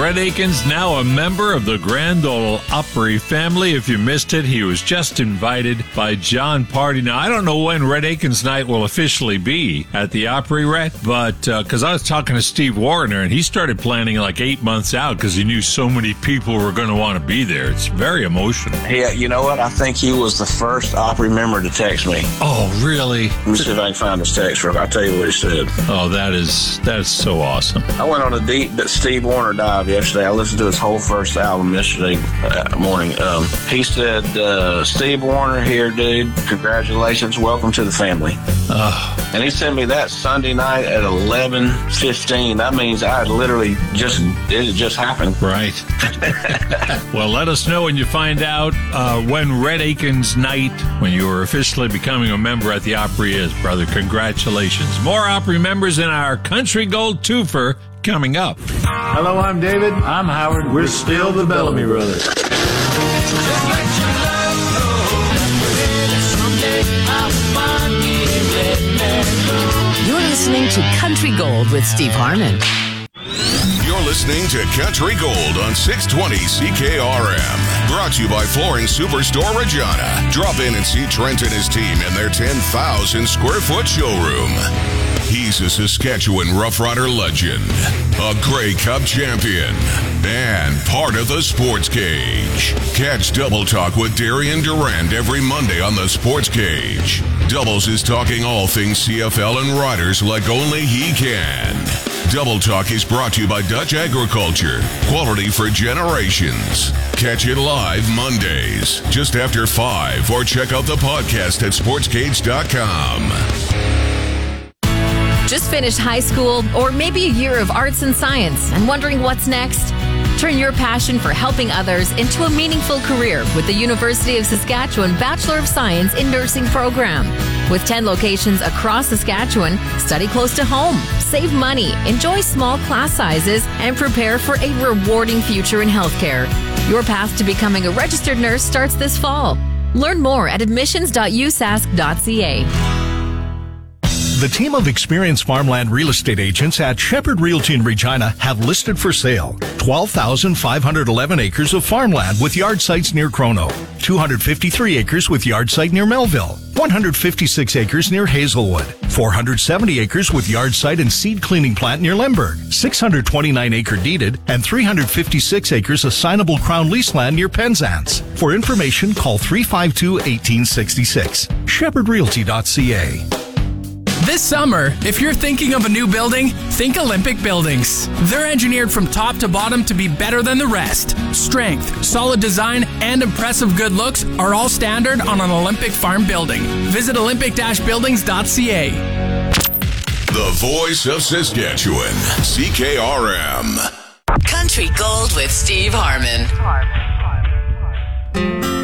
Red Akins, now a member of the Grand Ole Opry family. If you missed it, he was just invited by John Party. Now, I don't know when Red Akins night will officially be at the Opry, Rhett, but because I was talking to Steve Warner, and he started planning like 8 months out because he knew so many people were going to want to be there. It's very emotional. Yeah, you know what? I think he was the first Opry member to text me. Oh, really? Let me see if I can find his text. I'll tell you what he said. Oh, that's so awesome. I went on a deep Steve Warner dive yesterday. I listened to his whole first album yesterday morning. He said, Steve Warner here, dude. Congratulations. Welcome to the family. And he sent me that Sunday night at 11:15. That means it just happened. Right. Well, let us know when you find out when Red Akins night, when you are officially becoming a member at the Opry is, brother. Congratulations. More Opry members in our Country Gold Twofer coming up. Hello, I'm David. I'm Howard. We're still the Bellamy Brothers. You're listening to Country Gold with Steve Harmon. You're listening to Country Gold on 620 CKRM. Brought to you by Flooring Superstore Regina. Drop in and see Trent and his team in their 10,000 square foot showroom. He's a Saskatchewan Rough Rider legend, a Grey Cup champion, and part of the Sports Cage. Catch Double Talk with Darian Durand every Monday on the Sports Cage. Doubles is talking all things CFL and riders like only he can. Double Talk is brought to you by Dutch Agriculture, quality for generations. Catch it live Mondays, just after 5, or check out the podcast at sportscage.com. Just finished high school or maybe a year of arts and science and wondering what's next? Turn your passion for helping others into a meaningful career with the University of Saskatchewan Bachelor of Science in Nursing program. With 10 locations across Saskatchewan, study close to home, save money, enjoy small class sizes, and prepare for a rewarding future in healthcare. Your path to becoming a registered nurse starts this fall. Learn more at admissions.usask.ca. The team of experienced farmland real estate agents at Shepherd Realty in Regina have listed for sale 12,511 acres of farmland with yard sites near Crono, 253 acres with yard site near Melville, 156 acres near Hazelwood, 470 acres with yard site and seed cleaning plant near Lemberg, 629 acre deeded, and 356 acres assignable crown lease land near Penzance. For information, call 352-1866. ShepherdRealty.ca. This summer, if you're thinking of a new building, think Olympic Buildings. They're engineered from top to bottom to be better than the rest. Strength, solid design, and impressive good looks are all standard on an Olympic farm building. Visit olympic-buildings.ca. The voice of Saskatchewan, CKRM. Country Gold with Steve Harmon.